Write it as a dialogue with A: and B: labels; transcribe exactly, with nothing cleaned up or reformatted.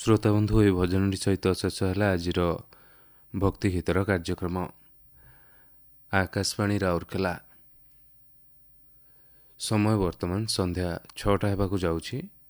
A: ଶ୍ରୋତାବନ୍ଧୁ ଏହି ଭଜନଟି ସହିତ ଶେଷ ହେଲା ଆଜିର ଭକ୍ତି ଗୀତର କାର୍ଯ୍ୟକ୍ରମ। ଆକାଶବାଣୀ ରାଉରକେଲା। ସମୟ ବର୍ତ୍ତମାନ ସନ୍ଧ୍ୟା ଛଅଟା ହେବାକୁ ଯାଉଛି।